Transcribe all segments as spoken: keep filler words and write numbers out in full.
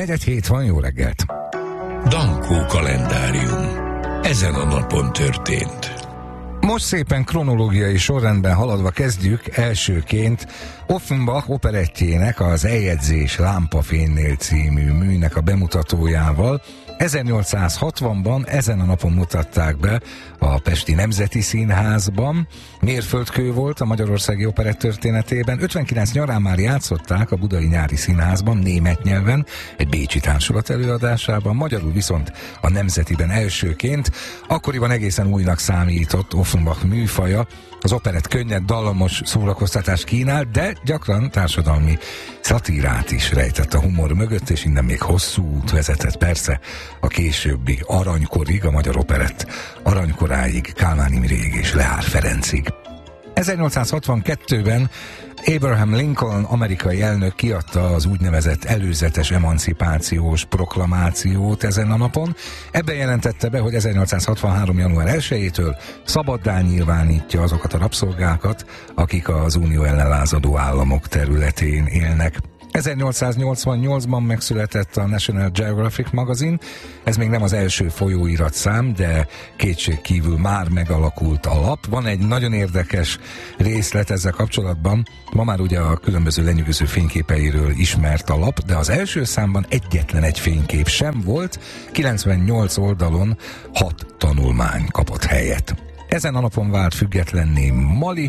Negyed hét van, jó reggelt! Dankó kalendárium. Ezen a napon történt. Most szépen kronológiai sorrendben haladva kezdjük elsőként Offenbach operettjének, az Eljegyzés lámpafénynél című műnek a bemutatójával. ezernyolcszázhatvanban ezen a napon mutatták be a Pesti Nemzeti Színházban. Mérföldkő volt a magyarországi operett történetében. ötvenkilenc nyarán már játszották a Budai Nyári Színházban német nyelven, egy bécsi társulat előadásában, magyarul viszont a Nemzetiben elsőként. Akkoriban egészen újnak számított Offenbach műfaja. Az operett könnyed, dallamos szórakoztatást kínál, de gyakran társadalmi szatírát is rejtett a humor mögött, és innen még hosszú út vezetett persze a későbbi aranykorig, a magyar operett aranykoráig, Kálmán Imréig és Lehár Ferencig. ezernyolcszázhatvankettőben Abraham Lincoln amerikai elnök kiadta az úgynevezett előzetes emancipációs proklamációt ezen a napon. Ebben jelentette be, hogy ezernyolcszázhatvanhárom. január elsejétől szabaddá nyilvánítja azokat a rabszolgákat, akik az unió ellen lázadó államok területén élnek. ezernyolcszáznyolcvannyolcban megszületett a National Geographic magazin. Ez még nem az első folyóiratszám, de kétségkívül már megalakult a lap. Van egy nagyon érdekes részlet ezzel kapcsolatban. Ma már ugye a különböző lenyűgöző fényképeiről ismert a lap, de az első számban egyetlen egy fénykép sem volt. kilencvennyolc oldalon hat tanulmány kapott helyet. Ezen a napon vált függetlenné Mali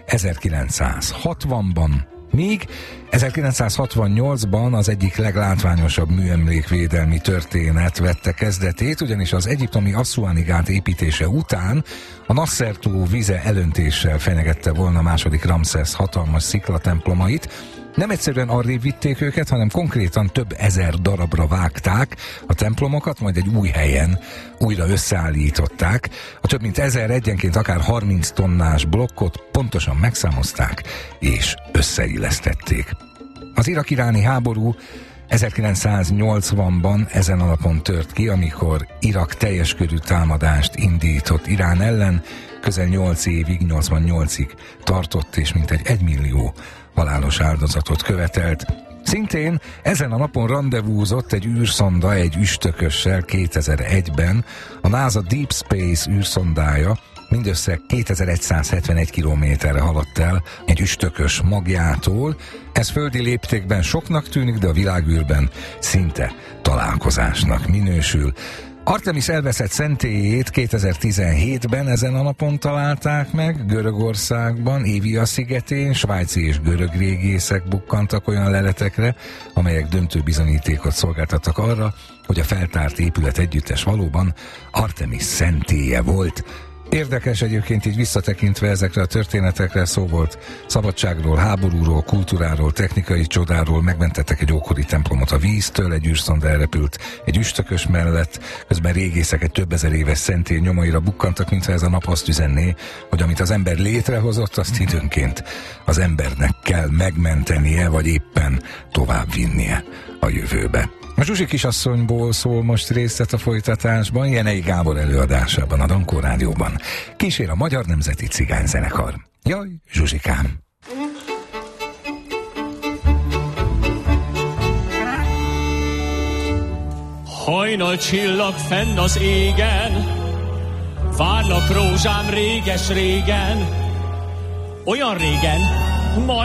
ezerkilencszázhatvanban, míg ezerkilencszázhatvannyolcban az egyik leglátványosabb műemlékvédelmi történet vette kezdetét, ugyanis az egyiptomi Asszuáni gát építése után a Nasser-tó vize elöntéssel fenyegette volna második Ramszesz hatalmas sziklatemplomait. Nem egyszerűen arrébb vitték őket, hanem konkrétan több ezer darabra vágták a templomokat, majd egy új helyen újra összeállították. A több mint ezer, egyenként akár harminc tonnás blokkot pontosan megszámozták és összeillesztették. Az irak-iráni háború ezerkilencszáznyolcvanban ezen a napon tört ki, amikor Irak teljes körű támadást indított Irán ellen, közel nyolc évig, nyolcvannyolcig tartott, és mintegy egymillió halálos áldozatot követelt. Szintén ezen a napon randevúzott egy űrszonda egy üstökössel kétezer-egyben. A NASA Deep Space űrszondája mindössze kétezer-százhetvenegy kilométerre haladt el egy üstökös magjától. Ez földi léptékben soknak tűnik, de a világűrben szinte találkozásnak minősül. Artemis elveszett szentélyét kétezer-tizenhétben ezen a napon találták meg, Görögországban, Évia szigetén. Svájci és görög régészek bukkantak olyan leletekre, amelyek döntő bizonyítékot szolgáltattak arra, hogy a feltárt épület együttes valóban Artemis szentélye volt. Érdekes egyébként így visszatekintve ezekre a történetekre, szó volt szabadságról, háborúról, kultúráról, technikai csodáról. Megmentettek egy ókori templomot a víztől, egy űrszonda elrepült egy üstökös mellett, közben régészek egy több ezer éves szentély nyomaira bukkantak, mintha ez a nap azt üzenné, hogy amit az ember létrehozott, azt időnként az embernek kell megmentenie, vagy éppen továbbvinnie a jövőbe. A Zsuzsi kisasszonyból szól most részlet a folytatásban, Jenei Gábor előadásában a Dankó Rádióban. Kísér a Magyar Nemzeti Cigányzenekar. Jaj, Zsuzsikám! Hajnal csillag fenn az égen, várnak rózsám réges-régen, olyan régen, majd